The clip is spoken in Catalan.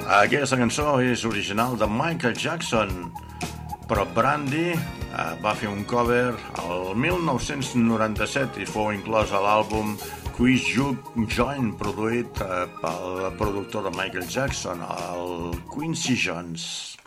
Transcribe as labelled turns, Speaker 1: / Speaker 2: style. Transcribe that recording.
Speaker 1: Aquesta cançó és original de Michael Jackson, però Brandy va fer un cover el 1997 i fou inclòs a l'àlbum Quiz Juke Joint, produït pel productor de Michael Jackson, el Quincy Jones.